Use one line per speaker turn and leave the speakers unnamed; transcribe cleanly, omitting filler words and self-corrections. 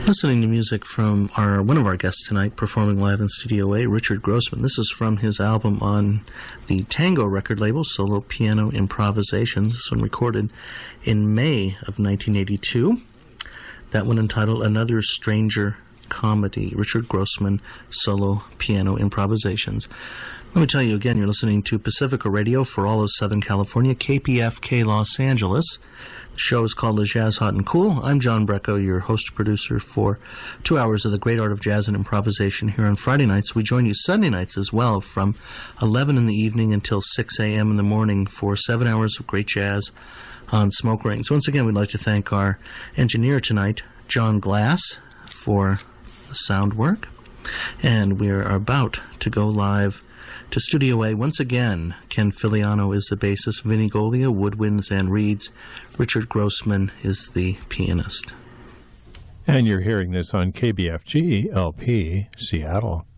Listening to music from one of our guests tonight, performing live in Studio A, Richard Grossman. This is from his album on the Tango record label, Solo Piano Improvisations. This one recorded in May of 1982. That one entitled Another Stranger Comedy. Richard Grossman, Solo Piano Improvisations. Let me tell you again, you're listening to Pacifica Radio for all of Southern California, KPFK Los Angeles. The show is called The Jazz Hot and Cool. I'm John Brecko, your host-producer for 2 hours of the great art of jazz and improvisation here on Friday nights. We join you Sunday nights as well from 11 in the evening until 6 a.m. in the morning for 7 hours of great jazz on Smoke Rings. Once again, we'd like to thank our engineer tonight, John Glass, for the sound work. And we are about to go live to Studio A. Once again, Ken Filiano is the bassist, Vinny Golia woodwinds and reeds, Richard Grossman is the pianist.
And you're hearing this on KBFG LP Seattle.